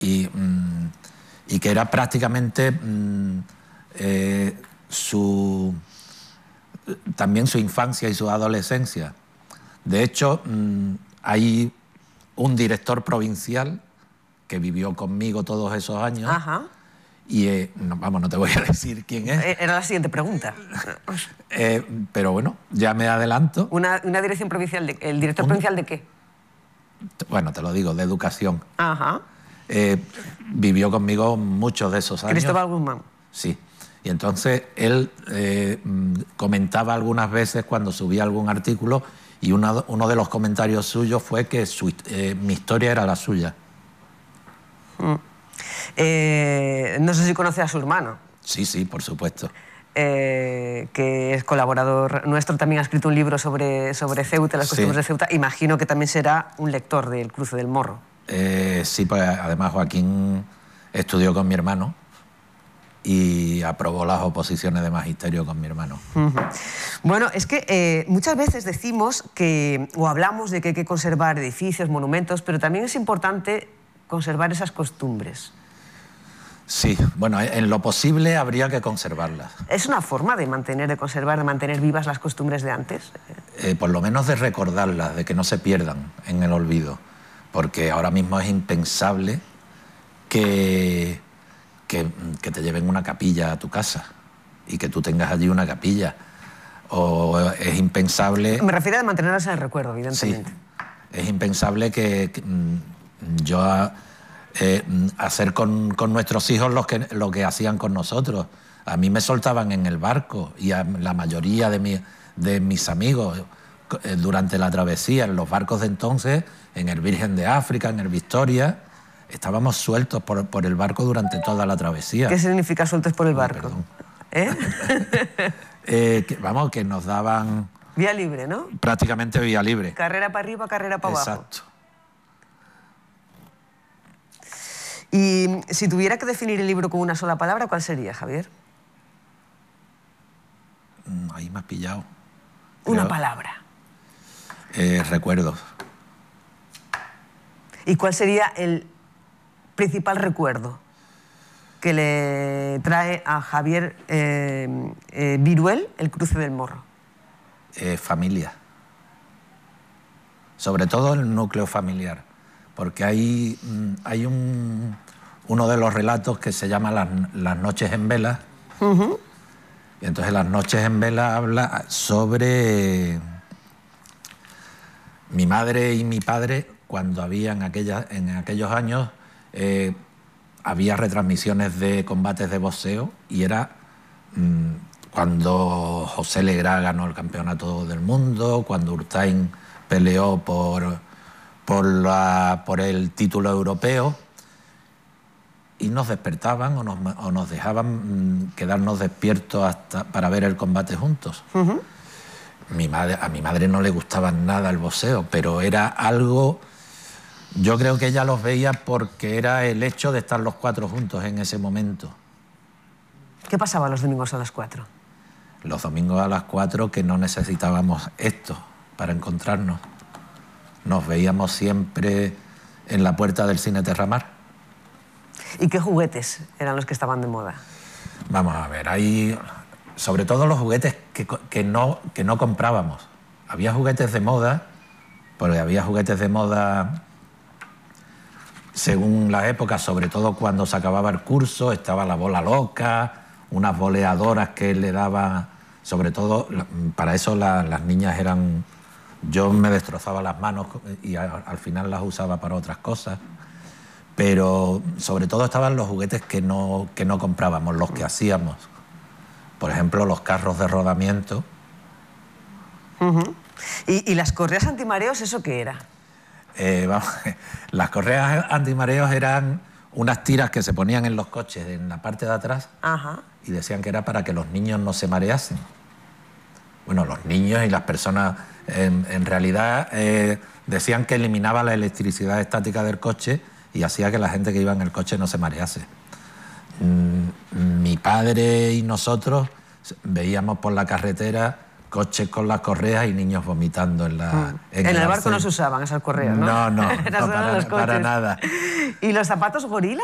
y que era prácticamente también su infancia y su adolescencia. De hecho, hay un director provincial que vivió conmigo todos esos años. Ajá. Y, no te voy a decir quién es. Era la siguiente pregunta. Pero bueno, ya me adelanto. ¿Una dirección provincial ¿El director provincial de qué? Bueno, te lo digo, de educación. Ajá. Vivió conmigo muchos de esos años. Cristóbal Guzmán. Sí. Y entonces él comentaba algunas veces cuando subía algún artículo, y uno de los comentarios suyos fue que mi historia era la suya. No sé si conoce a su hermano. Sí, por supuesto. Que es colaborador nuestro, también ha escrito un libro sobre Ceuta, las costumbres de Ceuta. Imagino que también será un lector del Cruce del Morro. Sí, pues además Joaquín estudió con mi hermano y aprobó las oposiciones de magisterio con mi hermano. Bueno, es que muchas veces decimos o hablamos de que hay que conservar edificios, monumentos, pero también es importante conservar esas costumbres. Sí, bueno, en lo posible habría que conservarlas. ¿Es una forma de conservar, de mantener vivas las costumbres de antes? Por lo menos de recordarlas, de que no se pierdan en el olvido, porque ahora mismo es impensable que te lleven una capilla a tu casa y que tú tengas allí una capilla. O es impensable... Me refiero a mantenerlas en el recuerdo, evidentemente. Sí, es impensable que yo hacer con nuestros hijos lo que hacían con nosotros. A mí me soltaban en el barco y a la mayoría de mis amigos durante la travesía, en los barcos de entonces, en el Virgen de África, en el Victoria, estábamos sueltos por el barco durante toda la travesía. ¿Qué significa sueltos por el barco? Que nos daban... Vía libre, ¿no? Prácticamente vía libre. Carrera para arriba, carrera para abajo. Exacto. Y si tuviera que definir el libro con una sola palabra, ¿cuál sería, Javier? Ahí me has pillado. Una palabra. Recuerdos. ¿Y cuál sería el principal recuerdo que le trae a Javier Viruel el Cruce del Morro? Familia. Sobre todo el núcleo familiar. Porque hay uno de los relatos que se llama Las noches en vela. Y entonces Las noches en vela habla sobre mi madre y mi padre, cuando había en aquellos años, había retransmisiones de combates de boxeo, y era cuando José Legrá ganó el campeonato del mundo, cuando Urtain peleó por el título europeo, y nos despertaban o nos dejaban quedarnos despiertos para ver el combate juntos. A mi madre no le gustaba nada el boxeo, pero era algo... Yo creo que ella los veía porque era el hecho de estar los cuatro juntos en ese momento. ¿Qué pasaba los domingos a las 4? Los domingos a las 4 que no necesitábamos esto para encontrarnos. Nos veíamos siempre en la puerta del Cine Terramar. ¿Y qué juguetes eran los que estaban de moda? Vamos a ver, hay sobre todo los juguetes que no comprábamos. Había juguetes de moda, porque había juguetes de moda según la época, sobre todo cuando se acababa el curso. Estaba la bola loca, unas boleadoras que le daban, sobre todo, para eso las niñas eran... Yo me destrozaba las manos y al final las usaba para otras cosas. Pero sobre todo estaban los juguetes que no comprábamos, los que hacíamos. Por ejemplo, los carros de rodamiento. ¿Y las correas antimareos, eso qué era? Las correas antimareos eran unas tiras que se ponían en los coches en la parte de atrás. Y decían que era para que los niños no se mareasen. Bueno, los niños y las personas en realidad decían que eliminaba la electricidad estática del coche y hacía que la gente que iba en el coche no se marease. Mi padre y nosotros veíamos por la carretera coches con las correas y niños vomitando en la... En el barco no se usaban esas correas, ¿no? No, Eran solo los para coches. nada. ¿Y los zapatos gorila?